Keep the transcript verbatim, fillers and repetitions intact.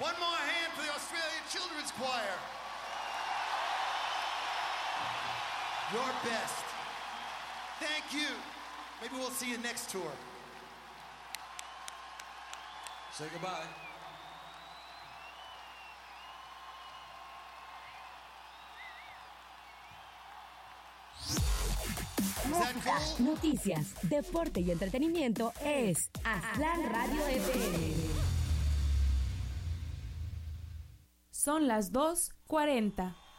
One more hand for the Australian Children's Choir. Your best. Thank you. Maybe we'll see you next tour. Say goodbye. Música, noticias, deporte y entretenimiento es Aztlán Radio F M. Son las dos cuarenta.